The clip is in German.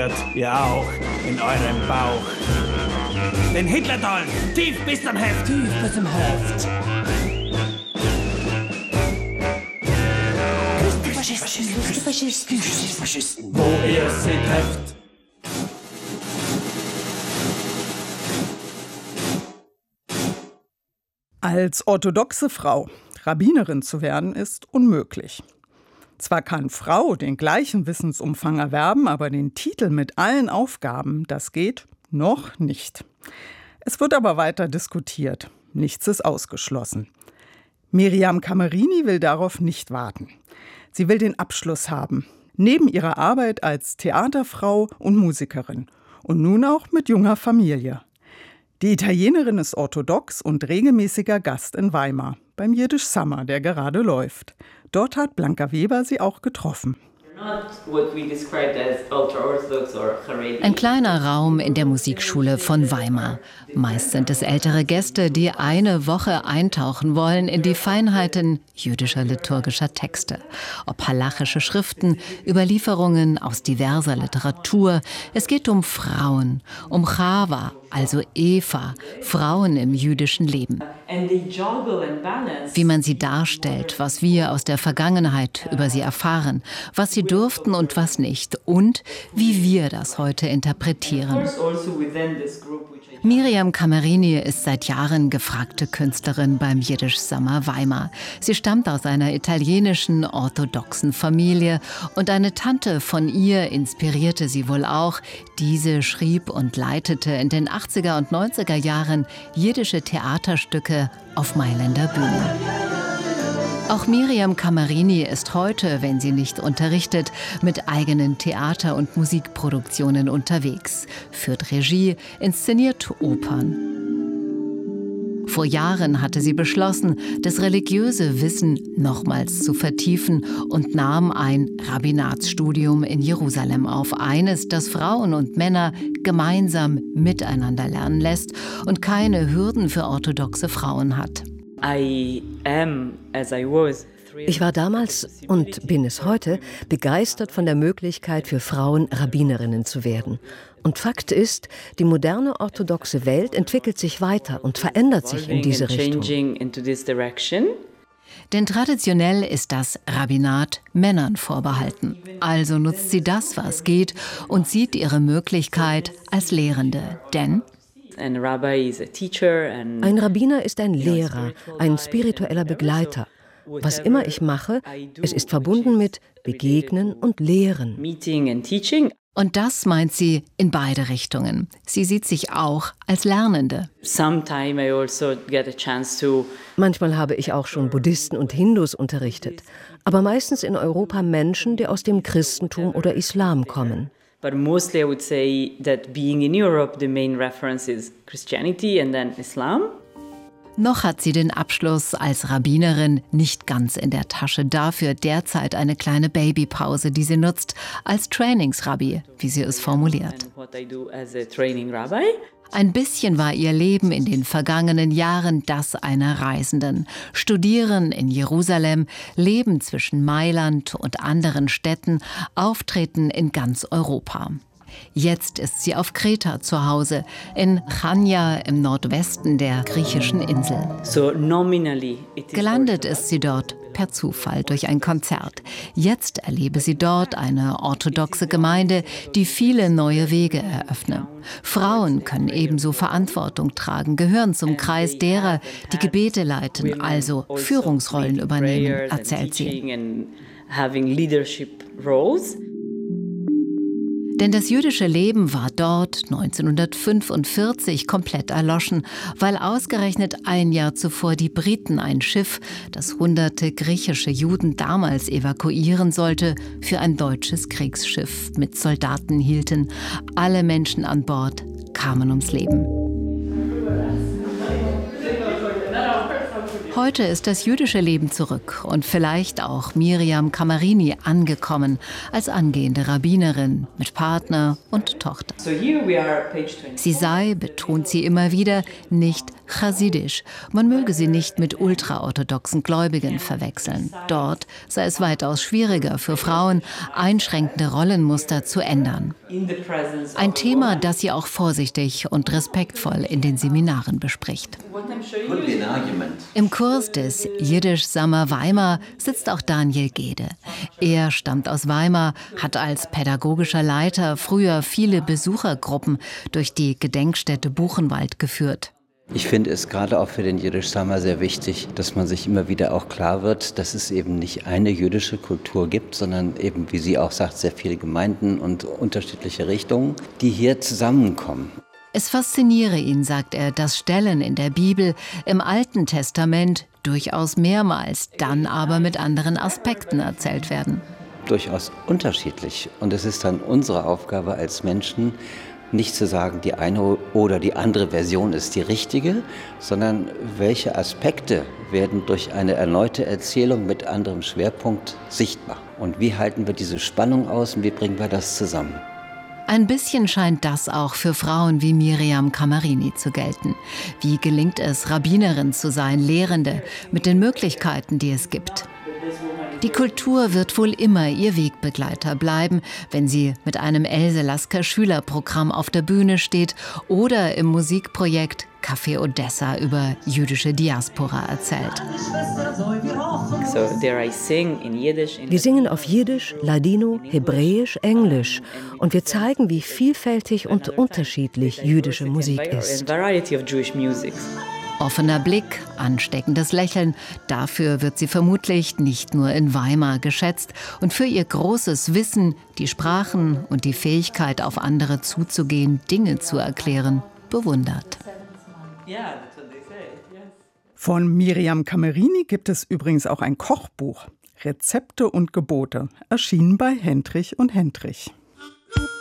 spürt, ihr auch, in eurem Bauch. Den Hitler-Dolch, tief bis zum Heft. Tief bis zum Heft. Faschisten, wo ihr sie trefft. Als orthodoxe Frau Rabbinerin zu werden, ist unmöglich. Zwar kann Frau den gleichen Wissensumfang erwerben, aber den Titel mit allen Aufgaben, das geht noch nicht. Es wird aber weiter diskutiert. Nichts ist ausgeschlossen. Miriam Camerini will darauf nicht warten. Sie will den Abschluss haben, neben ihrer Arbeit als Theaterfrau und Musikerin und nun auch mit junger Familie. Die Italienerin ist orthodox und regelmäßiger Gast in Weimar, beim Yiddish Summer, der gerade läuft. Dort hat Blanca Weber sie auch getroffen. Ein kleiner Raum in der Musikschule von Weimar. Meist sind es ältere Gäste, die eine Woche eintauchen wollen in die Feinheiten jüdischer liturgischer Texte. Ob halachische Schriften, Überlieferungen aus diverser Literatur. Es geht um Frauen, um Chava, also Eva, Frauen im jüdischen Leben. Wie man sie darstellt, was wir aus der Vergangenheit über sie erfahren, was sie durften und was nicht und wie wir das heute interpretieren. Miriam Camerini ist seit Jahren gefragte Künstlerin beim Yiddish Summer Weimar. Sie stammt aus einer italienischen orthodoxen Familie und eine Tante von ihr inspirierte sie wohl auch. Diese schrieb und leitete in den 80er und 90er Jahren jiddische Theaterstücke auf Mailänder Bühnen. Auch Miriam Camerini ist heute, wenn sie nicht unterrichtet, mit eigenen Theater- und Musikproduktionen unterwegs, führt Regie, inszeniert Opern. Vor Jahren hatte sie beschlossen, das religiöse Wissen nochmals zu vertiefen und nahm ein Rabbinatsstudium in Jerusalem auf, eines, das Frauen und Männer gemeinsam miteinander lernen lässt und keine Hürden für orthodoxe Frauen hat. Ich war damals und bin es heute begeistert von der Möglichkeit für Frauen, Rabbinerinnen zu werden. Und Fakt ist, die moderne orthodoxe Welt entwickelt sich weiter und verändert sich in diese Richtung. Denn traditionell ist das Rabbinat Männern vorbehalten. Also nutzt sie das, was geht, und sieht ihre Möglichkeit als Lehrende. Denn ein Rabbiner ist ein Lehrer, ein spiritueller Begleiter. Was immer ich mache, es ist verbunden mit Begegnen und Lehren. Und das meint sie in beide Richtungen. Sie sieht sich auch als Lernende. Manchmal habe ich auch schon Buddhisten und Hindus unterrichtet, aber meistens in Europa Menschen, die aus dem Christentum oder Islam kommen. But mostly I would say that being in Europe, the main reference is Christianity and then Islam. Noch hat sie den Abschluss als Rabbinerin nicht ganz in der Tasche. Dafür derzeit eine kleine Babypause, die sie nutzt als Trainingsrabbi, wie sie es formuliert. Ein bisschen war ihr Leben in den vergangenen Jahren das einer Reisenden. Studieren in Jerusalem, Leben zwischen Mailand und anderen Städten, Auftreten in ganz Europa. Jetzt ist sie auf Kreta zu Hause, in Chania im Nordwesten der griechischen Insel. Gelandet ist sie dort per Zufall durch ein Konzert. Jetzt erlebe sie dort eine orthodoxe Gemeinde, die viele neue Wege eröffne. Frauen können ebenso Verantwortung tragen, gehören zum Kreis derer, die Gebete leiten, also Führungsrollen übernehmen, erzählt sie. Denn das jüdische Leben war dort 1945 komplett erloschen, weil ausgerechnet ein Jahr zuvor die Briten ein Schiff, das hunderte griechische Juden damals evakuieren sollte, für ein deutsches Kriegsschiff mit Soldaten hielten. Alle Menschen an Bord kamen ums Leben. Heute ist das jüdische Leben zurück und vielleicht auch Miriam Camarini angekommen als angehende Rabbinerin mit Partner und Tochter. Sie sei, betont sie immer wieder, nicht chassidisch. Man möge sie nicht mit ultraorthodoxen Gläubigen verwechseln. Dort sei es weitaus schwieriger für Frauen, einschränkende Rollenmuster zu ändern. Ein Thema, das sie auch vorsichtig und respektvoll in den Seminaren bespricht. Im Kurs des Jiddisch Summer Weimar sitzt auch Daniel Gede. Er stammt aus Weimar, hat als pädagogischer Leiter früher viele Besuchergruppen durch die Gedenkstätte Buchenwald geführt. Ich finde es gerade auch für den Jiddisch Summer sehr wichtig, dass man sich immer wieder auch klar wird, dass es eben nicht eine jüdische Kultur gibt, sondern eben, wie sie auch sagt, sehr viele Gemeinden und unterschiedliche Richtungen, die hier zusammenkommen. Es fasziniere ihn, sagt er, dass Stellen in der Bibel im Alten Testament durchaus mehrmals, dann aber mit anderen Aspekten erzählt werden. Durchaus unterschiedlich. Und es ist dann unsere Aufgabe als Menschen, nicht zu sagen, die eine oder die andere Version ist die richtige, sondern welche Aspekte werden durch eine erneute Erzählung mit anderem Schwerpunkt sichtbar. Und wie halten wir diese Spannung aus und wie bringen wir das zusammen? Ein bisschen scheint das auch für Frauen wie Miriam Camarini zu gelten. Wie gelingt es, Rabbinerin zu sein, Lehrende, mit den Möglichkeiten, die es gibt? Die Kultur wird wohl immer ihr Wegbegleiter bleiben, wenn sie mit einem Else Lasker Schülerprogramm auf der Bühne steht oder im Musikprojekt Café Odessa über jüdische Diaspora erzählt. Wir singen auf Jiddisch, Ladino, Hebräisch, Englisch und wir zeigen, wie vielfältig und unterschiedlich jüdische Musik ist. Offener Blick, ansteckendes Lächeln, dafür wird sie vermutlich nicht nur in Weimar geschätzt und für ihr großes Wissen, die Sprachen und die Fähigkeit, auf andere zuzugehen, Dinge zu erklären, bewundert. Von Miriam Camarini gibt es übrigens auch ein Kochbuch, Rezepte und Gebote, erschienen bei Hendrich und Hendrich.